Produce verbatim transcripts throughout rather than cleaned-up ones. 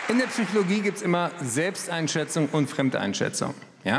In der Psychologie gibt es immer Selbsteinschätzung und Fremdeinschätzung. Ja?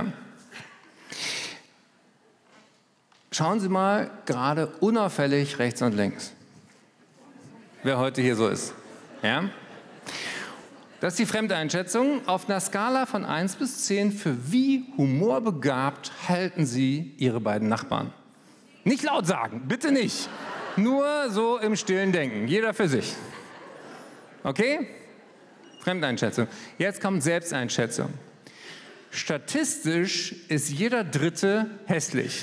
Schauen Sie mal gerade unauffällig rechts und links, wer heute hier so ist. Ja? Das ist die Fremdeinschätzung. Auf einer Skala von eins bis zehn, für wie humorbegabt halten Sie Ihre beiden Nachbarn? Nicht laut sagen, bitte nicht. Nur so im stillen Denken, jeder für sich. Okay? Fremdeinschätzung. Jetzt kommt Selbsteinschätzung. Statistisch ist jeder Dritte hässlich.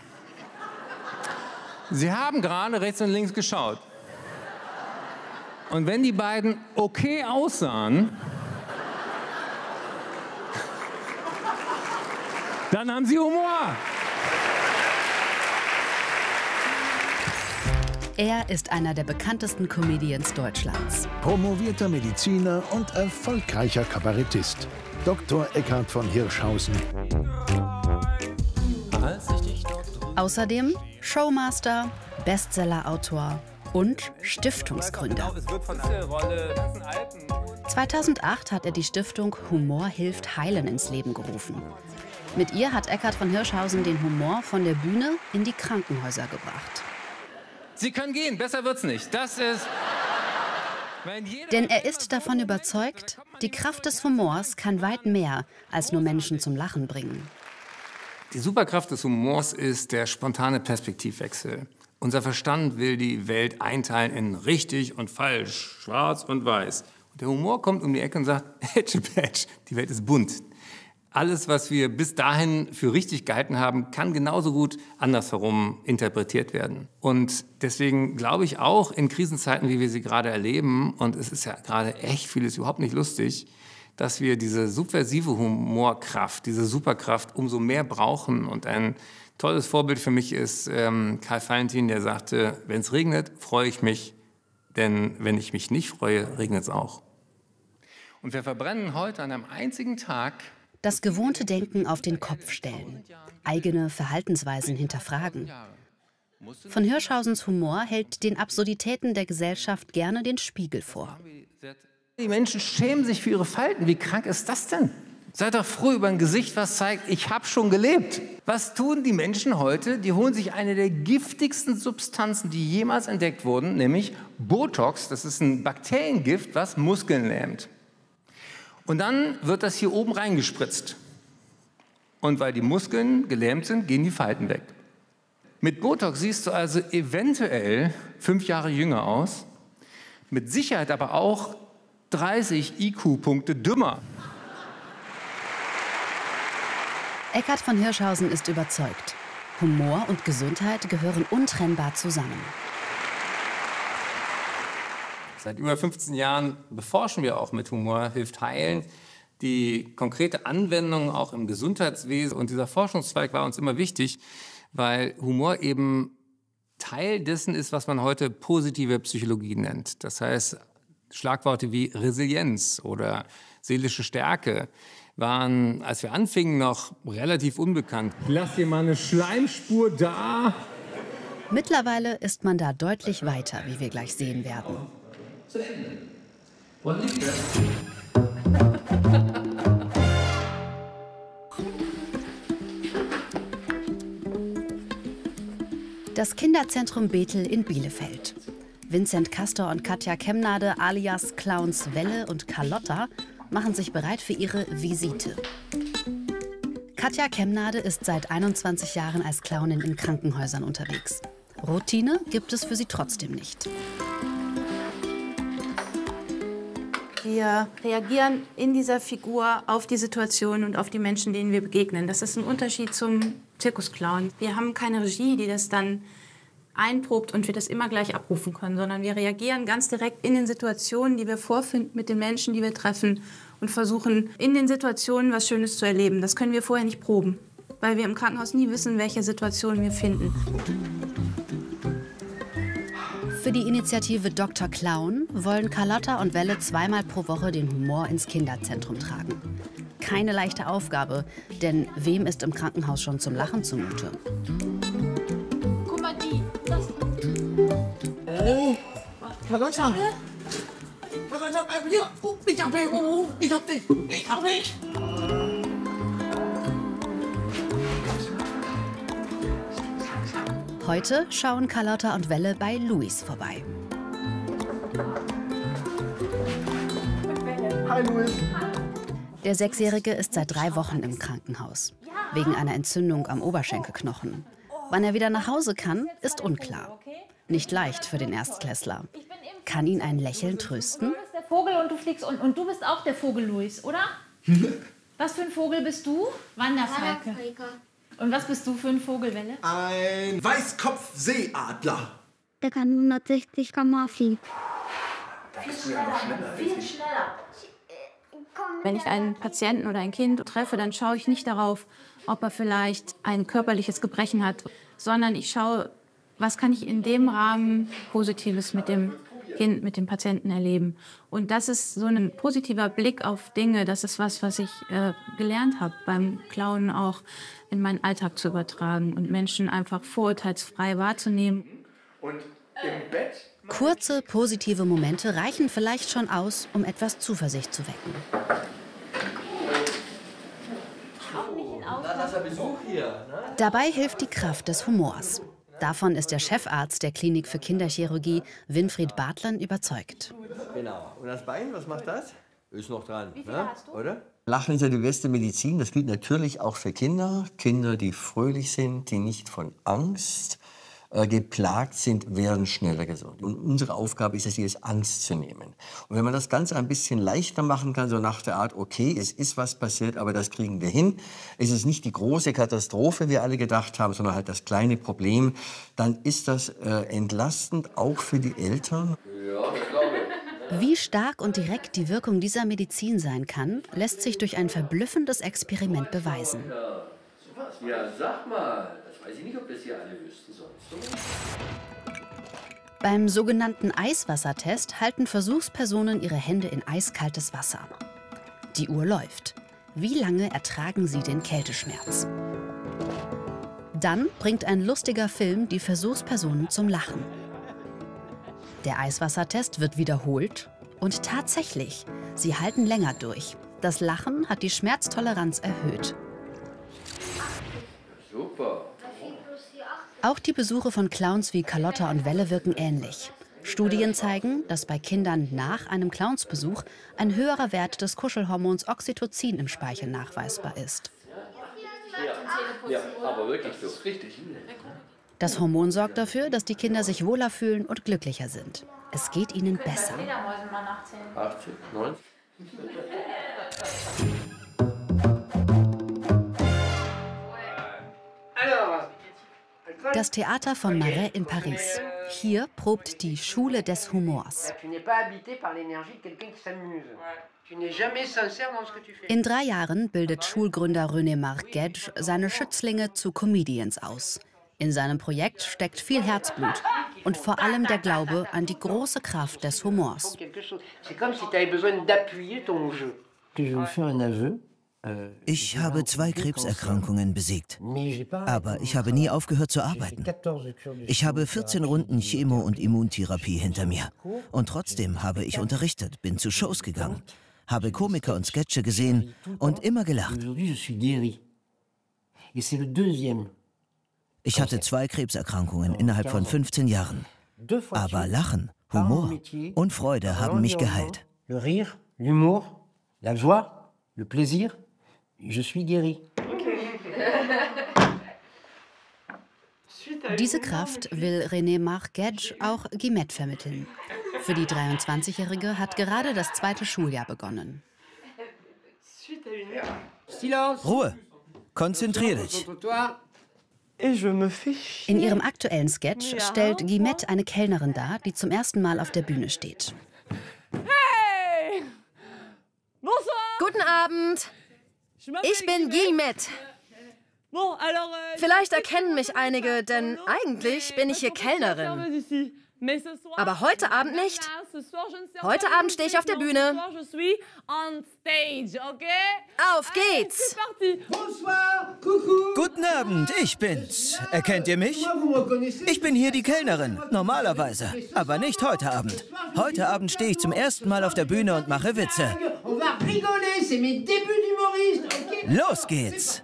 Sie haben gerade rechts und links geschaut. Und wenn die beiden okay aussahen, dann haben sie Humor. Er ist einer der bekanntesten Comedians Deutschlands. Promovierter Mediziner und erfolgreicher Kabarettist. Doktor Eckhard von Hirschhausen. Außerdem Showmaster, Bestsellerautor und Stiftungsgründer. zweitausendacht hat er die Stiftung Humor hilft heilen ins Leben gerufen. Mit ihr hat Eckhard von Hirschhausen den Humor von der Bühne in die Krankenhäuser gebracht. Sie können gehen, besser wird's nicht. Das ist... Denn er ist davon überzeugt, die Kraft des Humors kann weit mehr als nur Menschen zum Lachen bringen. Die Superkraft des Humors ist der spontane Perspektivwechsel. Unser Verstand will die Welt einteilen in richtig und falsch, schwarz und weiß. Und der Humor kommt um die Ecke und sagt, Hätschepetsch, die Welt ist bunt. Alles, was wir bis dahin für richtig gehalten haben, kann genauso gut andersherum interpretiert werden. Und deswegen glaube ich auch in Krisenzeiten, wie wir sie gerade erleben, und es ist ja gerade echt vieles überhaupt nicht lustig, dass wir diese subversive Humorkraft, diese Superkraft umso mehr brauchen. Und ein tolles Vorbild für mich ist ähm, Karl Valentin, der sagte, wenn es regnet, freue ich mich, denn wenn ich mich nicht freue, regnet es auch. Und wir verbrennen heute an einem einzigen Tag das gewohnte Denken auf den Kopf stellen, eigene Verhaltensweisen hinterfragen. Von Hirschhausens Humor hält den Absurditäten der Gesellschaft gerne den Spiegel vor. Die Menschen schämen sich für ihre Falten. Wie krank ist das denn? Seid doch froh über ein Gesicht, was zeigt, ich habe schon gelebt. Was tun die Menschen heute? Die holen sich eine der giftigsten Substanzen, die jemals entdeckt wurden, nämlich Botox. Das ist ein Bakteriengift, was Muskeln lähmt. Und dann wird das hier oben reingespritzt. Und weil die Muskeln gelähmt sind, gehen die Falten weg. Mit Botox siehst du also eventuell fünf Jahre jünger aus, mit Sicherheit aber auch dreißig I Q-Punkte dümmer. Eckhard von Hirschhausen ist überzeugt, Humor und Gesundheit gehören untrennbar zusammen. Seit über fünfzehn Jahren beforschen wir auch mit Humor hilft heilen die konkrete Anwendung auch im Gesundheitswesen. Und dieser Forschungszweig war uns immer wichtig, weil Humor eben Teil dessen ist, was man heute positive Psychologie nennt. Das heißt, Schlagworte wie Resilienz oder seelische Stärke waren, als wir anfingen, noch relativ unbekannt. Lass dir mal eine Schleimspur da. Mittlerweile ist man da deutlich weiter, wie wir gleich sehen werden. Zu Ende. Wo liegt das? Das Kinderzentrum Bethel in Bielefeld. Vincent Castor und Katja Kemnade alias Clowns Welle und Carlotta machen sich bereit für ihre Visite. Katja Kemnade ist seit einundzwanzig Jahren als Clownin in Krankenhäusern unterwegs. Routine gibt es für sie trotzdem nicht. Wir reagieren in dieser Figur auf die Situation und auf die Menschen, denen wir begegnen. Das ist ein Unterschied zum Zirkusclown. Wir haben keine Regie, die das dann einprobt und wir das immer gleich abrufen können, sondern wir reagieren ganz direkt in den Situationen, die wir vorfinden mit den Menschen, die wir treffen und versuchen, in den Situationen was Schönes zu erleben. Das können wir vorher nicht proben, weil wir im Krankenhaus nie wissen, welche Situationen wir finden. Für die Initiative Doktor Clown wollen Carlotta und Welle zweimal pro Woche den Humor ins Kinderzentrum tragen. Keine leichte Aufgabe, denn wem ist im Krankenhaus schon zum Lachen zumute? Guck mal, die. Das. Hey, Carlotta. Ich hab dich, ich hab dich, ich hab dich. Heute schauen Carlotta und Welle bei Luis vorbei. Hi, Luis. Der Sechsjährige ist seit drei Wochen im Krankenhaus. Wegen einer Entzündung am Oberschenkelknochen. Wann er wieder nach Hause kann, ist unklar. Nicht leicht für den Erstklässler. Kann ihn ein Lächeln trösten? Du bist der Vogel und du fliegst und, und du bist auch der Vogel, Luis, oder? Was für ein Vogel bist du? Wanderfalke. Und was bist du für ein Vogel, Welle? Ein Weißkopfseeadler. Der kann hundertsechzig Kilometer pro Stunde fliegen. Viel schneller, viel schneller. Wenn ich einen Patienten oder ein Kind treffe, dann schaue ich nicht darauf, ob er vielleicht ein körperliches Gebrechen hat, sondern ich schaue, was kann ich in dem Rahmen Positives mit dem Kind, mit dem Patienten erleben. Und das ist so ein positiver Blick auf Dinge. Das ist was, was ich äh, gelernt habe beim Clownen auch in meinen Alltag zu übertragen und Menschen einfach vorurteilsfrei wahrzunehmen. Und im Bett? Kurze, positive Momente reichen vielleicht schon aus, um etwas Zuversicht zu wecken. Dabei hilft die Kraft des Humors. Davon ist der Chefarzt der Klinik für Kinderchirurgie, Winfried Bartlern, überzeugt. Genau. Und das Bein, was macht das? Ist noch dran, ne? Oder? Lachen ist ja die beste Medizin. Das gilt natürlich auch für Kinder. Kinder, die fröhlich sind, die nicht von Angst äh, geplagt sind, werden schneller gesund. Und unsere Aufgabe ist es, diese Angst zu nehmen. Und wenn man das Ganze ein bisschen leichter machen kann, so nach der Art, okay, es ist was passiert, aber das kriegen wir hin. Es ist nicht die große Katastrophe, wie wir alle gedacht haben, sondern halt das kleine Problem. Dann ist das äh, entlastend, auch für die Eltern. Ja, das glaube ich. Wie stark und direkt die Wirkung dieser Medizin sein kann, lässt sich durch ein verblüffendes Experiment beweisen. Ja, sag mal. Das weiß ich nicht, ob das hier alle wüssten sonst. Beim sogenannten Eiswassertest halten Versuchspersonen ihre Hände in eiskaltes Wasser. Die Uhr läuft. Wie lange ertragen sie den Kälteschmerz? Dann bringt ein lustiger Film die Versuchspersonen zum Lachen. Der Eiswassertest wird wiederholt und tatsächlich, sie halten länger durch. Das Lachen hat die Schmerztoleranz erhöht. Super. Auch die Besuche von Clowns wie Carlotta und Welle wirken ähnlich. Studien zeigen, dass bei Kindern nach einem Clownsbesuch ein höherer Wert des Kuschelhormons Oxytocin im Speichel nachweisbar ist. Ja, aber wirklich so. Richtig. Das Hormon sorgt dafür, dass die Kinder sich wohler fühlen und glücklicher sind. Es geht ihnen besser. achtzig, neunzig. Das Theater von Marais in Paris. Hier probt die Schule des Humors. In drei Jahren bildet Schulgründer René Marc Gage seine Schützlinge zu Comedians aus. In seinem Projekt steckt viel Herzblut und vor allem der Glaube an die große Kraft des Humors. Ich habe zwei Krebserkrankungen besiegt, aber ich habe nie aufgehört zu arbeiten. Ich habe vierzehn Runden Chemo- und Immuntherapie hinter mir. Und trotzdem habe ich unterrichtet, bin zu Shows gegangen, habe Komiker und Sketche gesehen und immer gelacht. Ich hatte zwei Krebserkrankungen innerhalb von fünfzehn Jahren. Aber Lachen, Humor und Freude haben mich geheilt. Le rire, l'humour, la joie, le plaisir, je suis guéri. Diese Kraft will René Marc Gage auch Guillemette vermitteln. Für die dreiundzwanzigjährige hat gerade das zweite Schuljahr begonnen. Ruhe! Konzentrier dich! In ihrem aktuellen Sketch stellt Guillemette eine Kellnerin dar, die zum ersten Mal auf der Bühne steht. Hey! Guten Abend! Ich bin Guillemette. Vielleicht erkennen mich einige, denn eigentlich bin ich hier Kellnerin. Aber heute Abend nicht. Heute Abend stehe ich auf der Bühne. Auf geht's! Guten Abend, ich bin's. Erkennt ihr mich? Ich bin hier die Kellnerin, normalerweise. Aber nicht heute Abend. Heute Abend stehe ich zum ersten Mal auf der Bühne und mache Witze. Los geht's!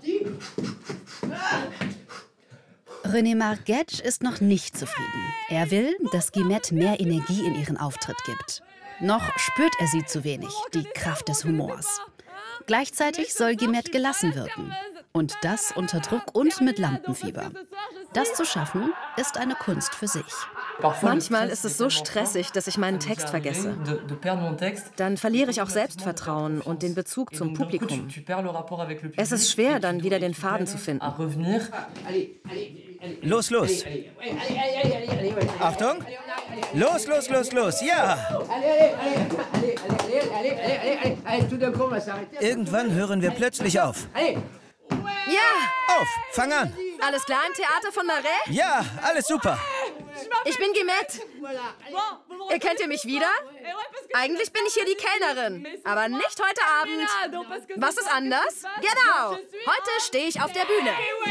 René Marguetsch ist noch nicht zufrieden. Er will, dass Guillemette mehr Energie in ihren Auftritt gibt. Noch spürt er sie zu wenig, die Kraft des Humors. Gleichzeitig soll Guillemette gelassen wirken. Und das unter Druck und mit Lampenfieber. Das zu schaffen, ist eine Kunst für sich. Manchmal ist es so stressig, dass ich meinen Text vergesse. Dann verliere ich auch Selbstvertrauen und den Bezug zum Publikum. Es ist schwer, dann wieder den Faden zu finden. Los, los! Achtung! Los, los, los, los! Ja! Irgendwann hören wir plötzlich auf. Ja! Auf! Fang an! Alles klar im Theater von Marais? Ja, alles super! Ich bin Guillemette. Erkennt ihr mich wieder? Eigentlich bin ich hier die Kellnerin, aber nicht heute Abend. Was ist anders? Genau, heute stehe ich auf der Bühne.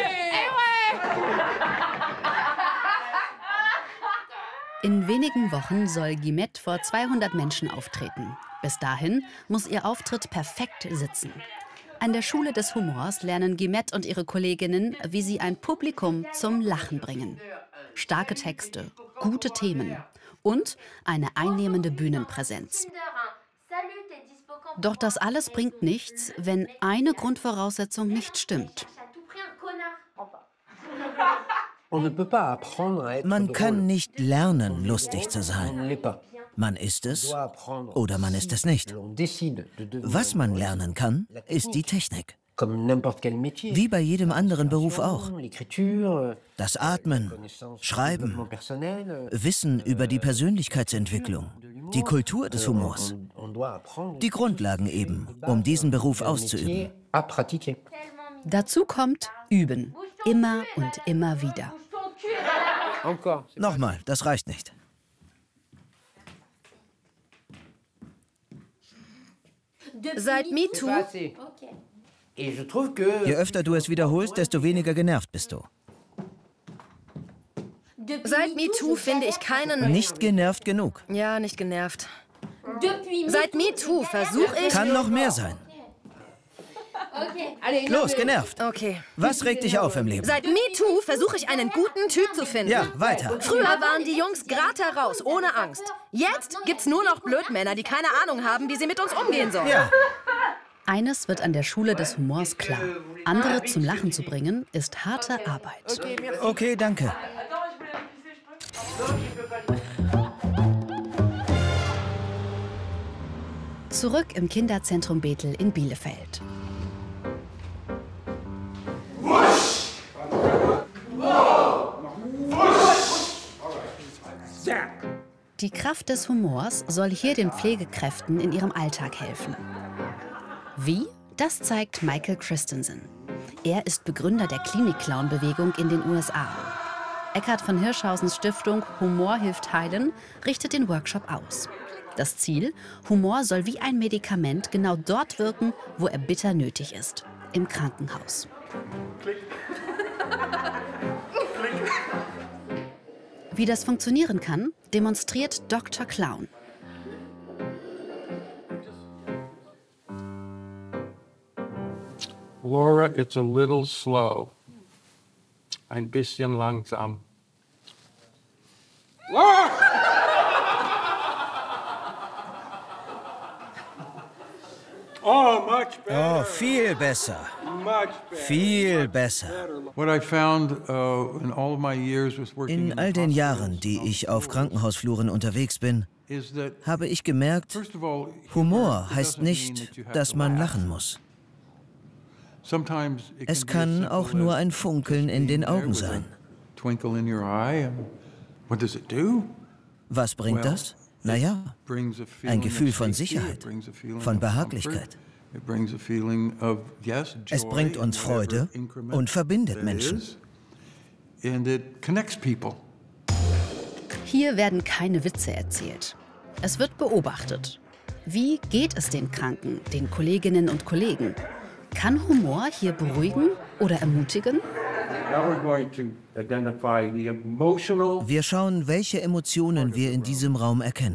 In wenigen Wochen soll Guillemette vor zweihundert Menschen auftreten. Bis dahin muss ihr Auftritt perfekt sitzen. An der Schule des Humors lernen Guillemette und ihre Kolleginnen, wie sie ein Publikum zum Lachen bringen. Starke Texte, gute Themen und eine einnehmende Bühnenpräsenz. Doch das alles bringt nichts, wenn eine Grundvoraussetzung nicht stimmt. Man kann nicht lernen, lustig zu sein. Man ist es oder man ist es nicht. Was man lernen kann, ist die Technik. Wie bei jedem anderen Beruf auch. Das Atmen, Schreiben, Wissen über die Persönlichkeitsentwicklung, die Kultur des Humors. Die Grundlagen eben, um diesen Beruf auszuüben. Dazu kommt Üben. Immer und immer wieder. Nochmal, das reicht nicht. Seit MeToo... Je öfter du es wiederholst, desto weniger genervt bist du. Seit MeToo finde ich keinen... Nicht genervt genug. Ja, nicht genervt. Seit MeToo versuche ich... Kann noch mehr sein. Los, genervt. Okay. Was regt dich auf im Leben? Seit MeToo versuche ich einen guten Typ zu finden. Ja, weiter. Früher waren die Jungs grad heraus, ohne Angst. Jetzt gibt's nur noch Blödmänner, die keine Ahnung haben, wie sie mit uns umgehen sollen. Ja. Eines wird an der Schule des Humors klar. Andere zum Lachen zu bringen, ist harte Arbeit. Okay, danke. Zurück im Kinderzentrum Bethel in Bielefeld. Die Kraft des Humors soll hier den Pflegekräften in ihrem Alltag helfen. Wie? Das zeigt Michael Christensen. Er ist Begründer der Klinik-Clown-Bewegung in den U S A. Eckhard von Hirschhausens Stiftung Humor hilft heilen richtet den Workshop aus. Das Ziel? Humor soll wie ein Medikament genau dort wirken, wo er bitter nötig ist. Im Krankenhaus. Wie das funktionieren kann, demonstriert Doktor Clown. Laura, it's a little slow. Ein bisschen langsam. Laura! Oh, much better. Oh, viel besser. Viel besser. In all den Jahren, die ich auf Krankenhausfluren unterwegs bin, habe ich gemerkt, Humor heißt nicht, dass man lachen muss. Es kann auch nur ein Funkeln in den Augen sein. Was bringt das? Naja, ein Gefühl von Sicherheit, von Behaglichkeit. Es bringt uns Freude und verbindet Menschen. Hier werden keine Witze erzählt. Es wird beobachtet. Wie geht es den Kranken, den Kolleginnen und Kollegen? Kann Humor hier beruhigen oder ermutigen? Wir schauen, welche Emotionen wir in diesem Raum erkennen.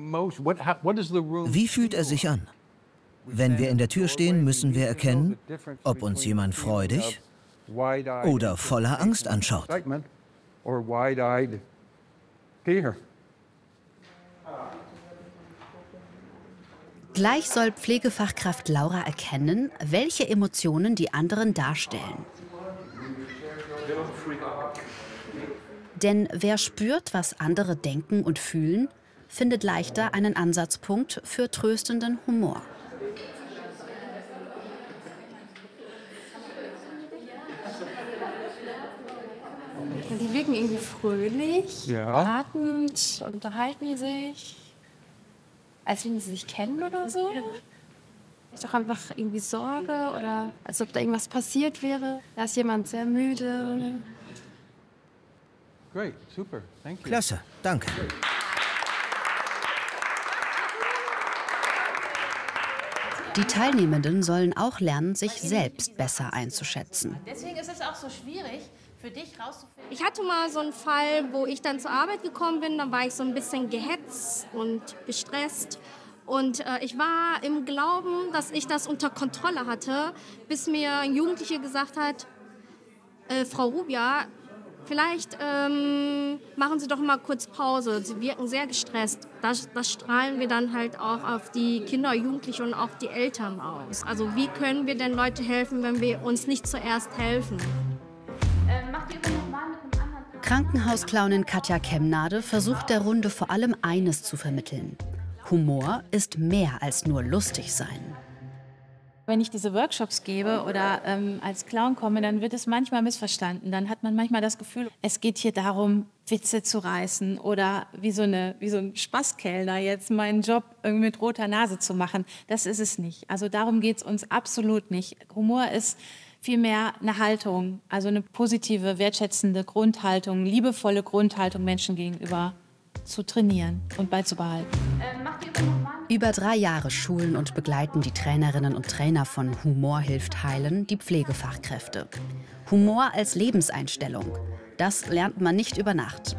Wie fühlt er sich an? Wenn wir in der Tür stehen, müssen wir erkennen, ob uns jemand freudig oder voller Angst anschaut. Gleich soll Pflegefachkraft Laura erkennen, welche Emotionen die anderen darstellen. Denn wer spürt, was andere denken und fühlen, findet leichter einen Ansatzpunkt für tröstenden Humor. Die wirken irgendwie fröhlich, Ja. atmend, unterhalten sich, als wenn sie sich kennen oder so. Vielleicht auch einfach irgendwie Sorge oder als ob da irgendwas passiert wäre. Da ist jemand sehr müde. Great, super, thank you. Klasse, danke. Die Teilnehmenden sollen auch lernen, sich selbst besser einzuschätzen. Deswegen ist es auch so schwierig für dich rauszufinden. Ich hatte mal so einen Fall, wo ich dann zur Arbeit gekommen bin. Da war ich so ein bisschen gehetzt und gestresst. Und äh, ich war im Glauben, dass ich das unter Kontrolle hatte, bis mir ein Jugendlicher gesagt hat, äh, Frau Rubia, vielleicht ähm, machen Sie doch mal kurz Pause. Sie wirken sehr gestresst. Das, das strahlen wir dann halt auch auf die Kinder, Jugendliche und auch die Eltern aus. Also wie können wir denn Leute helfen, wenn wir uns nicht zuerst helfen? Krankenhausclownin Katja Kemnade versucht der Runde vor allem eines zu vermitteln. Humor ist mehr als nur lustig sein. Wenn ich diese Workshops gebe oder ähm, als Clown komme, dann wird es manchmal missverstanden. Dann hat man manchmal das Gefühl, es geht hier darum, Witze zu reißen oder wie so, eine, wie so ein Spaßkellner jetzt meinen Job irgendwie mit roter Nase zu machen. Das ist es nicht. Also darum geht es uns absolut nicht. Humor ist vielmehr eine Haltung, also eine positive, wertschätzende Grundhaltung, liebevolle Grundhaltung Menschen gegenüber zu trainieren und beizubehalten. Über drei Jahre schulen und begleiten die Trainerinnen und Trainer von Humor hilft heilen die Pflegefachkräfte. Humor als Lebenseinstellung, das lernt man nicht über Nacht.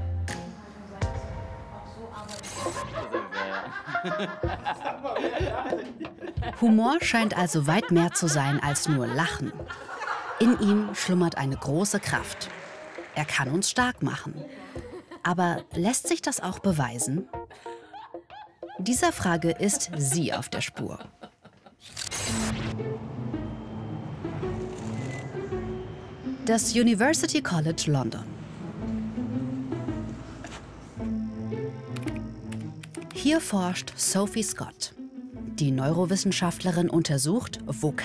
Humor scheint also weit mehr zu sein als nur Lachen. In ihm schlummert eine große Kraft. Er kann uns stark machen. Aber lässt sich das auch beweisen? Dieser Frage ist sie auf der Spur. Das University College London. Hier forscht Sophie Scott. Die Neurowissenschaftlerin untersucht, wo